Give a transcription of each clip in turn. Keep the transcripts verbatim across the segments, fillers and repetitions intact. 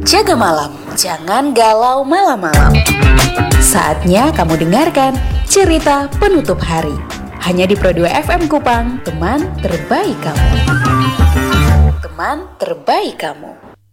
Jaga malam, jangan galau malam-malam. Saatnya kamu dengarkan cerita penutup hari. Hanya di Pro dua F M Kupang, teman terbaik kamu. Teman terbaik kamu.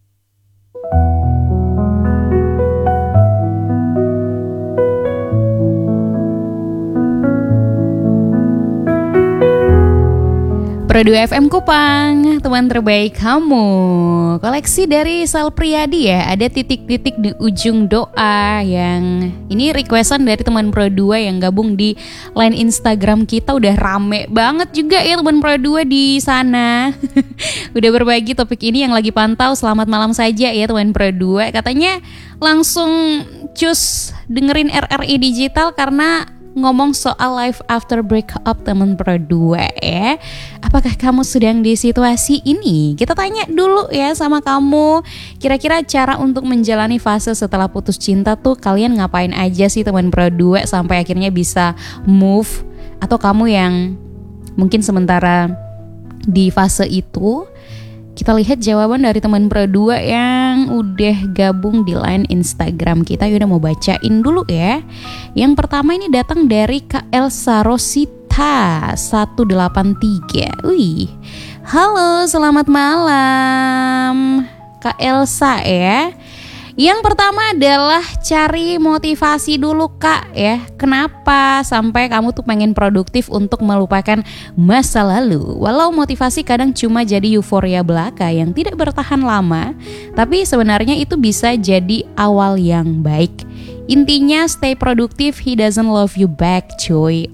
Pro dua F M Kupang, teman terbaik kamu. Koleksi dari Sal Priadi ya. Ada titik-titik di ujung doa yang ini requestan dari teman Pro dua yang gabung di line Instagram kita. Udah rame banget juga ya teman Pro dua di sana. Udah berbagi topik ini yang lagi pantau. Selamat malam saja ya teman Pro dua. Katanya langsung cus dengerin R R I Digital karena ngomong soal life after breakup teman Pro dua ya. Apakah kamu sedang di situasi ini? Kita tanya dulu ya sama kamu. Kira-kira cara untuk menjalani fase setelah putus cinta tuh kalian ngapain aja sih teman Pro dua sampai akhirnya bisa move? Atau kamu yang mungkin sementara di fase itu? Kita lihat jawaban dari teman Pro dua yang udah gabung di line Instagram kita. Yaudah mau bacain dulu ya. Yang pertama ini datang dari Kak Elsa Rosita seratus delapan puluh tiga. Wih, halo selamat malam Kak Elsa ya. Yang pertama adalah cari motivasi dulu Kak ya. Kenapa sampai kamu tuh pengen produktif untuk melupakan masa lalu? Walau motivasi kadang cuma jadi euforia belaka yang tidak bertahan lama, tapi sebenarnya itu bisa jadi awal yang baik. Intinya stay produktif, he doesn't love you back cuy.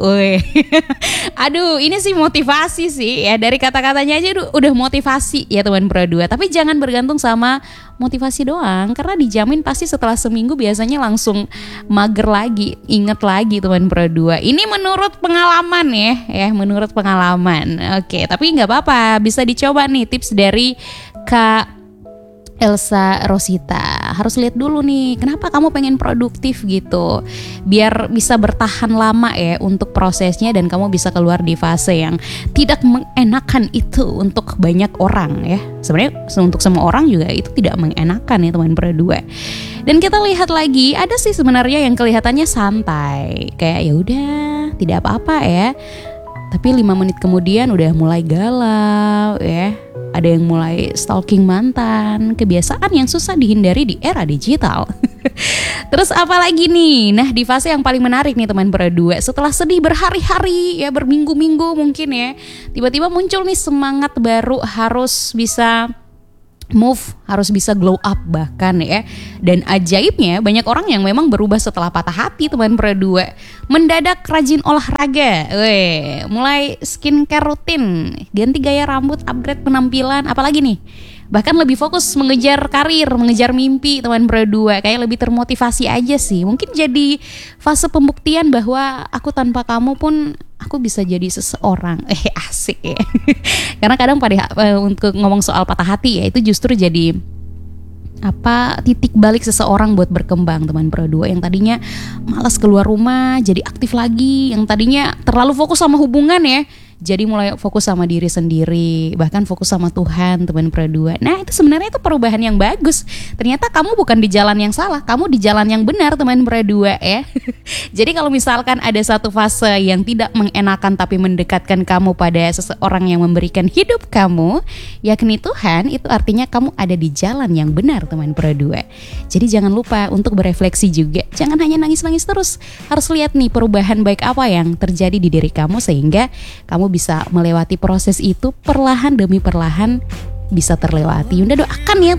Aduh ini sih motivasi sih ya. Dari kata-katanya aja udah motivasi ya teman Pro dua. Tapi jangan bergantung sama motivasi doang, karena dijamin pasti setelah seminggu biasanya langsung mager lagi, inget lagi teman Pro dua. Ini menurut pengalaman ya, ya menurut pengalaman. Oke, tapi nggak apa-apa, bisa dicoba nih tips dari Kak Elsa Rosita. Harus lihat dulu nih, kenapa kamu pengen produktif gitu, biar bisa bertahan lama ya untuk prosesnya dan kamu bisa keluar di fase yang tidak mengenakan itu untuk banyak orang ya. Sebenarnya untuk semua orang juga itu tidak mengenakan ya teman Pro dua. Dan kita lihat lagi, ada sih sebenarnya yang kelihatannya santai, kayak ya udah tidak apa-apa ya. Tapi lima menit kemudian udah mulai galau ya. Ada yang mulai stalking mantan, kebiasaan yang susah dihindari di era digital. Terus apa lagi nih? Nah di fase yang paling menarik nih teman Pro dua, setelah sedih berhari-hari ya, berminggu-minggu mungkin ya, tiba-tiba muncul nih semangat baru, harus bisa move, harus bisa glow up bahkan ya. Dan ajaibnya banyak orang yang memang berubah setelah patah hati teman Pro dua. Mendadak rajin olahraga, weh, mulai skincare rutin, ganti gaya rambut, upgrade penampilan, apalagi nih, bahkan lebih fokus mengejar karir, mengejar mimpi teman Pro dua. Kayak lebih termotivasi aja sih. Mungkin jadi fase pembuktian bahwa aku tanpa kamu pun aku bisa jadi seseorang. Eh asik ya. Karena kadang pada untuk ngomong soal patah hati ya, itu justru jadi apa titik balik seseorang buat berkembang teman Pro dua. Yang tadinya malas keluar rumah jadi aktif lagi, yang tadinya terlalu fokus sama hubungan ya jadi mulai fokus sama diri sendiri, bahkan fokus sama Tuhan teman Pro dua. Nah itu sebenarnya itu perubahan yang bagus. Ternyata kamu bukan di jalan yang salah, kamu di jalan yang benar teman Pro dua ya. Jadi kalau misalkan ada satu fase yang tidak mengenakan tapi mendekatkan kamu pada seseorang yang memberikan hidup kamu, yakni Tuhan, itu artinya kamu ada di jalan yang benar teman Pro dua. Jadi jangan lupa untuk berefleksi juga. Jangan hanya nangis-nangis terus. Harus lihat nih perubahan baik apa yang terjadi di diri kamu sehingga kamu bisa melewati proses itu perlahan demi perlahan bisa terlewati. Yunda doakan ya